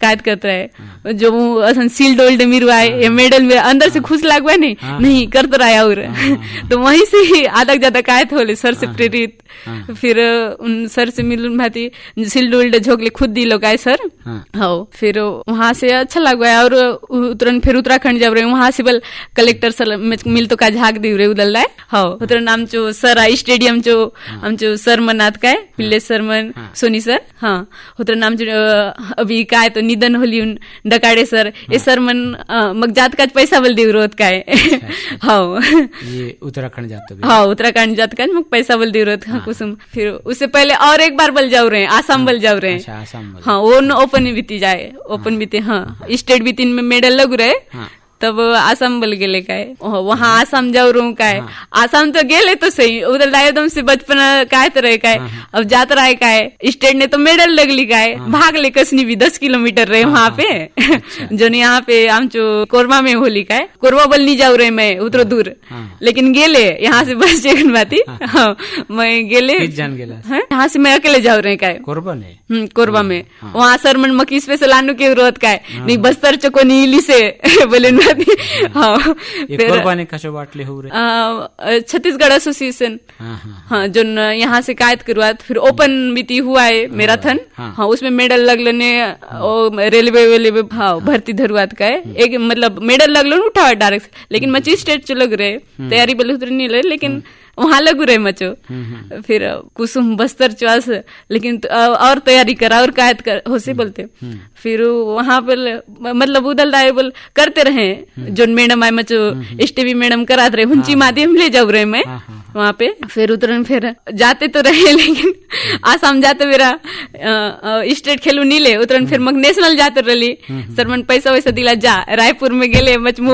कायद करता है जो असन सील डोल्ड मिरवाए या मेडल में अंदर से खुश लागवा नहीं करता रहा और तो वहीं से ही आधा ज्यादा कायद होले सर से प्रेरित। फिर उन सर से मिलून भाती सील डोल्ड झोंकले खुद दी लोग आए सर। हो फिर वहां से अच्छा लगवाया और उतरन फिर उत्तराखंड जब रहे वहां से बल कलेक्टर सर मिल तो का झाग दी रहे उदल लाए। हो उतरन नाम जो सर आई स्टेडियम जो हम जो सर मनात का पिल्ले सर मन सोनी सर। हाँ उतर नाम जो अभी काय तो निधन होली उन डकाड़े सर ये सर मन मग जात का पैसा बल दी रोत का है। हाँ ये उत्तराखंड जाते हाँ उत्तराखंड जात का मग पैसा बल दी रोत कुसुम। फिर उससे पहले और एक बार बल जाऊ रहे हैं आसाम बल जाऊ रहे हैं। हाँ वो ओपन बीती जाए ओपन बीते। हाँ स्टेट बीती में मेडल लगू रहे तब आसाम बल गेले काय वहाँ आसाम जाऊ रू काय आसाम तो गेले तो सही उधर एकदम से बचपन काय तो रहे काय अब जात रहा है काय स्टेट ने तो मेडल लगली काय भाग ले कसनी भी 10 किलोमीटर रहे वहाँ पे जो यहाँ पे हम जो कोरबा में होली काय कोरबा बल नहीं जाऊ रहे मैं उतरो दूर लेकिन गेले यहाँ से बस जगन बाती मैं गेले यहाँ से मैं अकेले जाऊ रहे काय कोरबा में वहाँ सर मन मकी स्पेशल आनू के रोत काय नहीं बस्तर चको नीली से बोले छत्तीसगढ़ एसोसिएशन। हाँ जो यहाँ से कायद करवात फिर ओपन बीती हुआ है मैराथन। हाँ उसमें मेडल लगने रेलवे वेलवे हाँ भर्ती धरुआत का है एक मतलब मेडल लगलो उठा डायरेक्ट लेकिन मची स्टेट चलो रहे तैयारी बल उतर नहीं ले लेकिन वहां लगू रहे मचो। फिर कुसुम बस्तर चौस लेकिन और तैयारी करा और कायद कर हो से बोलते फिर वहां पर मतलब उदल दाए बोल करते रहे जो मैडम आए मचो एसटीवी मैडम कराते रहे हुंची माध्यम ले जाऊ रहे मैं वहां पे। फिर उतरन फिर जाते तो रहे लेकिन आसाम जाते मेरा स्टेट खेलू नहीं ले उतरन फिर मग नेशनल जाते रही सरमन पैसा वैसा दिला जा रायपुर में गेले मच